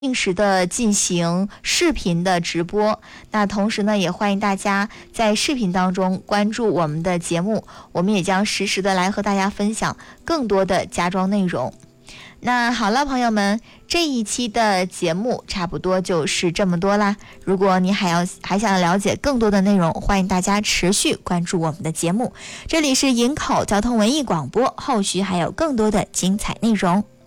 定时的进行视频的直播，那同时呢，也欢迎大家在视频当中关注我们的节目，我们也将实时的来和大家分享更多的家装内容。那好了，朋友们，这一期的节目差不多就是这么多啦。如果你还想了解更多的内容，欢迎大家持续关注我们的节目。这里是营口交通文艺广播，后续还有更多的精彩内容。